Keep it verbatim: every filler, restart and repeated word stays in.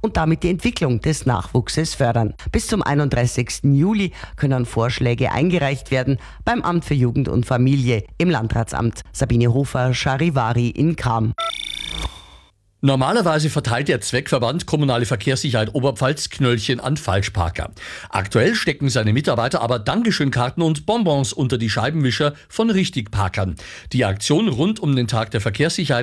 und damit die Entwicklung des Nachwuchses fördern. Bis zum einunddreißigsten Juli können Vorschläge eingereicht werden beim Amt für Jugend und Familie im Landratsamt. Sabine Hofer, Charivari in Cham. Normalerweise verteilt der Zweckverband Kommunale Verkehrssicherheit Oberpfalz Knöllchen an Falschparker. Aktuell stecken seine Mitarbeiter aber Dankeschönkarten und Bonbons unter die Scheibenwischer von Richtigparkern. Die Aktion rund um den Tag der Verkehrssicherheit